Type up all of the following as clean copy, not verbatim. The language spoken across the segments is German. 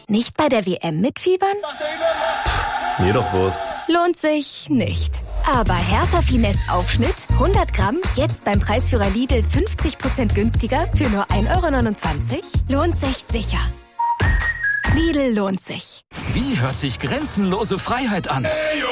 Nicht bei der WM mitfiebern? Mir doch Wurst. Lohnt sich nicht. Aber Hertha Finesse Aufschnitt, 100 Gramm, jetzt beim Preisführer Lidl 50% günstiger für nur 1,29 €? Lohnt sich sicher. Lidl lohnt sich. Wie hört sich grenzenlose Freiheit an?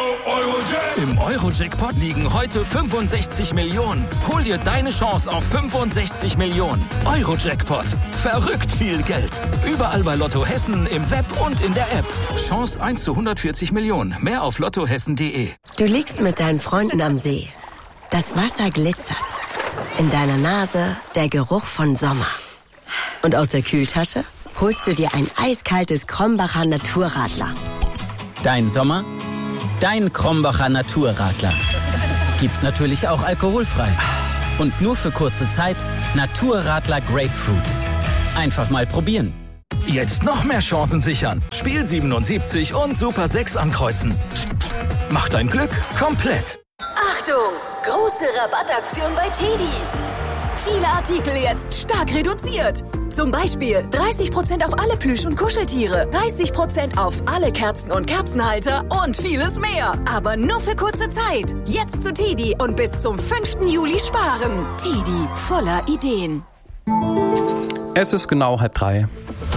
Im Euro-Jackpot liegen heute 65 Millionen. Hol dir deine Chance auf 65 Millionen. Euro-Jackpot. Verrückt viel Geld. Überall bei Lotto Hessen, im Web und in der App. Chance 1 zu 140 Millionen. Mehr auf lottohessen.de. Du liegst mit deinen Freunden am See. Das Wasser glitzert. In deiner Nase der Geruch von Sommer. Und aus der Kühltasche holst du dir ein eiskaltes Krombacher Naturradler. Dein Sommer? Dein Krombacher Naturradler. Gibt's natürlich auch alkoholfrei. Und nur für kurze Zeit Naturradler Grapefruit. Einfach mal probieren. Jetzt noch mehr Chancen sichern. Spiel 77 und Super 6 ankreuzen. Mach dein Glück komplett. Achtung! Große Rabattaktion bei TEDi. Viele Artikel jetzt stark reduziert. Zum Beispiel 30% auf alle Plüsch- und Kuscheltiere, 30% auf alle Kerzen und Kerzenhalter und vieles mehr. Aber nur für kurze Zeit. Jetzt zu TEDi und bis zum 5. Juli sparen. TEDi, voller Ideen. Es ist genau 2:30.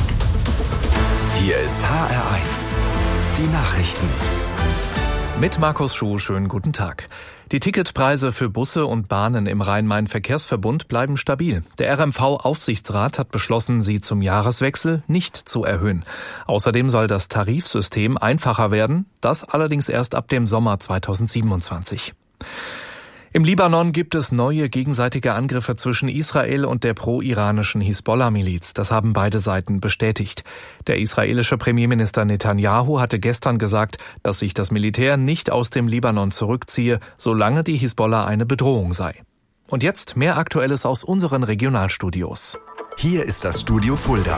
Hier ist HR1. Die Nachrichten. Mit Markus Schuh, schönen guten Tag. Die Ticketpreise für Busse und Bahnen im Rhein-Main-Verkehrsverbund bleiben stabil. Der RMV-Aufsichtsrat hat beschlossen, sie zum Jahreswechsel nicht zu erhöhen. Außerdem soll das Tarifsystem einfacher werden, das allerdings erst ab dem Sommer 2027. Im Libanon gibt es neue gegenseitige Angriffe zwischen Israel und der pro-iranischen Hisbollah-Miliz. Das haben beide Seiten bestätigt. Der israelische Premierminister Netanyahu hatte gestern gesagt, dass sich das Militär nicht aus dem Libanon zurückziehe, solange die Hisbollah eine Bedrohung sei. Und jetzt mehr Aktuelles aus unseren Regionalstudios. Hier ist das Studio Fulda.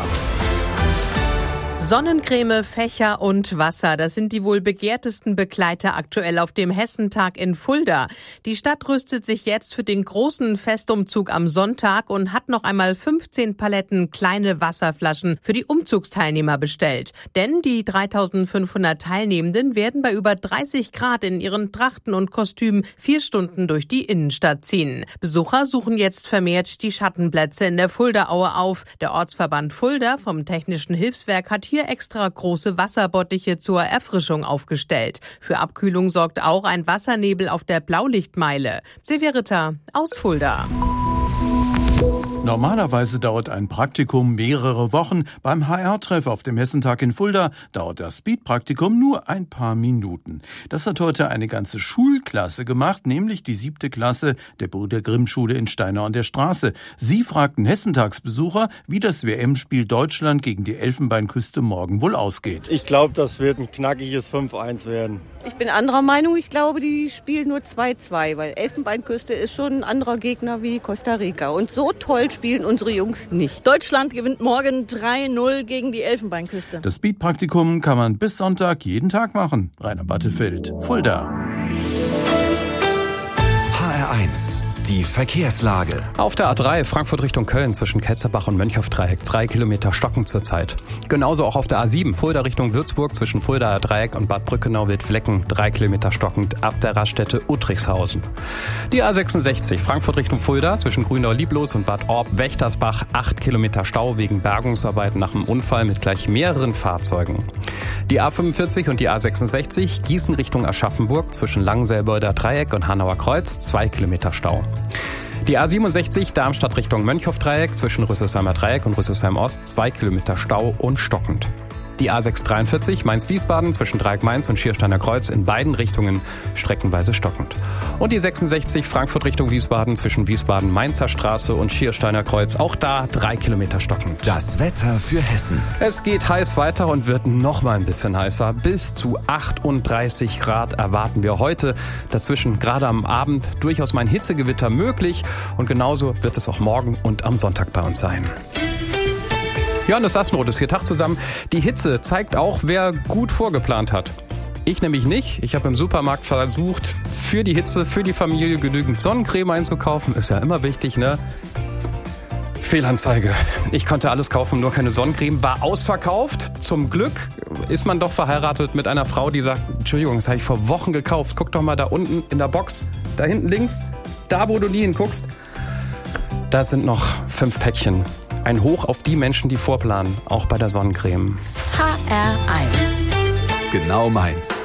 Sonnencreme, Fächer und Wasser, das sind die wohl begehrtesten Begleiter aktuell auf dem Hessentag in Fulda. Die Stadt rüstet sich jetzt für den großen Festumzug am Sonntag und hat noch einmal 15 Paletten kleine Wasserflaschen für die Umzugsteilnehmer bestellt. Denn die 3.500 Teilnehmenden werden bei über 30 Grad in ihren Trachten und Kostümen 4 Stunden durch die Innenstadt ziehen. Besucher suchen jetzt vermehrt die Schattenplätze in der Fuldaaue auf. Der Ortsverband Fulda vom Technischen Hilfswerk hat hier extra große Wasserbottiche zur Erfrischung aufgestellt. Für Abkühlung sorgt auch ein Wassernebel auf der Blaulichtmeile. Severita aus Fulda. Normalerweise dauert ein Praktikum mehrere Wochen. Beim HR-Treff auf dem Hessentag in Fulda dauert das Speed-Praktikum nur ein paar Minuten. Das hat heute eine ganze Schulklasse gemacht, nämlich die 7. Klasse der Brüder-Grimm-Schule in Steinau an der Straße. Sie fragten Hessentagsbesucher, wie das WM-Spiel Deutschland gegen die Elfenbeinküste morgen wohl ausgeht. Ich glaube, das wird ein knackiges 5-1 werden. Ich bin anderer Meinung. Ich glaube, die spielen nur 2-2, weil Elfenbeinküste ist schon ein anderer Gegner wie Costa Rica. Und so toll spielen unsere Jungs nicht. Deutschland gewinnt morgen 3-0 gegen die Elfenbeinküste. Das Speed-Praktikum kann man bis Sonntag jeden Tag machen. Rainer Battefeld, Fulda. HR1. Die Verkehrslage. Auf der A3 Frankfurt Richtung Köln zwischen Ketzerbach und Mönchhoff-Dreieck 3 Kilometer stocken zurzeit. Genauso auch auf der A7 Fulda Richtung Würzburg zwischen Fuldaer Dreieck und Bad Brückenau-Wildflecken 3 Kilometer stockend ab der Raststätte Uttrichshausen. Die A66 Frankfurt Richtung Fulda zwischen Grünau-Lieblos und Bad Orb-Wächtersbach 8 Kilometer Stau wegen Bergungsarbeiten nach einem Unfall mit gleich mehreren Fahrzeugen. Die A45 und die A66 Gießen Richtung Aschaffenburg zwischen Langenselbeuder Dreieck und Hanauer Kreuz 2 Kilometer Stau. Die A67 Darmstadt Richtung Mönchhoff-Dreieck zwischen Rüsselsheimer Dreieck und Rüsselsheim Ost 2 Kilometer Stau und stockend. Die A643 Mainz-Wiesbaden zwischen Dreieck-Mainz und Schiersteiner Kreuz in beiden Richtungen streckenweise stockend. Und die 66 Frankfurt Richtung Wiesbaden zwischen Wiesbaden-Mainzer Straße und Schiersteiner Kreuz, auch da 3 Kilometer stockend. Das Wetter für Hessen. Es geht heiß weiter und wird noch mal ein bisschen heißer. Bis zu 38 Grad erwarten wir heute. Dazwischen gerade am Abend durchaus mal ein Hitzegewitter möglich. Und genauso wird es auch morgen und am Sonntag bei uns sein. Johannes Assenroth ist hier, Tag zusammen. Die Hitze zeigt auch, wer gut vorgeplant hat. Ich nämlich nicht. Ich habe im Supermarkt versucht, für die Hitze, für die Familie genügend Sonnencreme einzukaufen. Ist ja immer wichtig, ne? Fehlanzeige. Ich konnte alles kaufen, nur keine Sonnencreme. War ausverkauft. Zum Glück ist man doch verheiratet mit einer Frau, die sagt, Entschuldigung, das habe ich vor Wochen gekauft. Guck doch mal da unten in der Box. Da hinten links, da wo du nie hinguckst. Da sind noch 5 Päckchen. Ein Hoch auf die Menschen, die vorplanen, auch bei der Sonnencreme. HR1. Genau meins.